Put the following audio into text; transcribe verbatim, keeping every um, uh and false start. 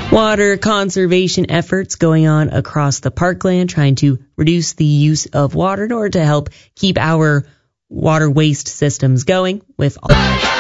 Water conservation efforts going on across the parkland, trying to reduce the use of water in order to help keep our water waste systems going with all